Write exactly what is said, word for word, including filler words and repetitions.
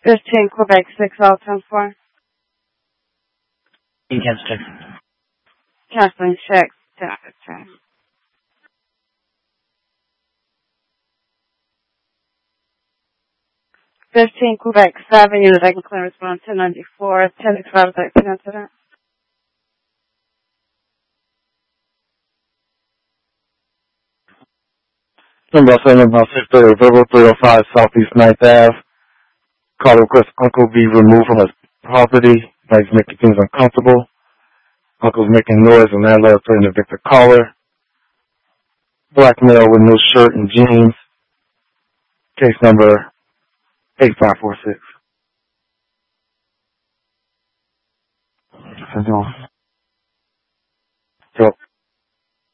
fifteen Quebec six all ten four. You can check. Kathleen check. Check. fifteen Quebec seven, unit I can clear response ten ninety-four, ten twelve thirteen incident. Number seven about six thirty River three oh five Southeast ninth Ave. Call request uncle be removed from his property. Like he's making things uncomfortable. Uncle's making noise and landlord threatening to evict the caller. Black male with no shirt and jeans. Case number eight five four six. What's it doing? So